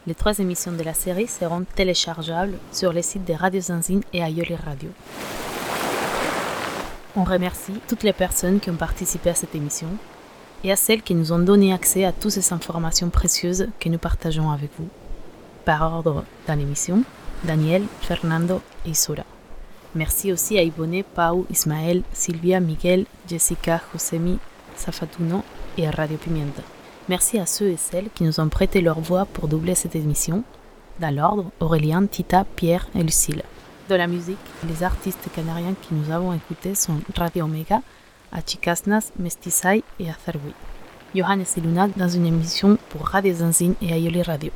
Les 3 émissions de la série seront téléchargeables sur les sites de Radio Zanzine et Aioli Radio. On remercie toutes les personnes qui ont participé à cette émission et à celles qui nous ont donné accès à toutes ces informations précieuses que nous partageons avec vous. Par ordre dans l'émission, Daniel, Fernando et Isura. Merci aussi à Iboné, Pau, Ismaël, Sylvia, Miguel, Jessica, Josemi, Safatuno et à Radio Pimienta. Merci à ceux et celles qui nous ont prêté leur voix pour doubler cette émission. Dans l'ordre, Aurélien, Tita, Pierre et Lucille. De la musique, les artistes canariens que nous avons écoutés sont Radio Omega, Achikasnas, Mestizai et Atharwi. Johannes et Luna dans une émission pour Radio Zanzine et Aioli Radio.